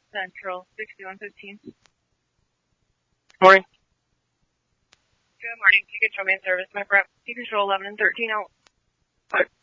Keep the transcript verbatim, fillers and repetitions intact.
Central, sixty-one fifteen. Morning. Good morning. Key Control Main Service, my prep. Key Control eleven and thirteen out. Hi.